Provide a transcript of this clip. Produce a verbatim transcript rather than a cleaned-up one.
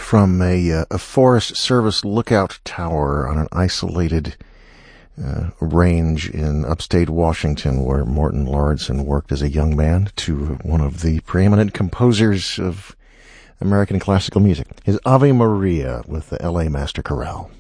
from a, uh, a Forest Service lookout tower on an isolated uh, range in upstate Washington where Morton Lauridsen worked as a young man to one of the preeminent composers of American classical music. His Ave Maria with the L A Master Chorale.